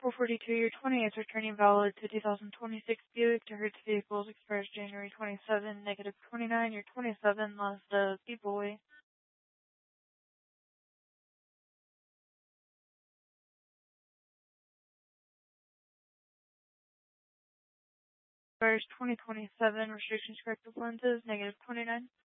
442, your 20 is returning valid to 2026 Buick to Hertz vehicles expired January 27, negative 29, your 27 last B-Boy. Expires 2027, restrictions corrective lenses, negative 29.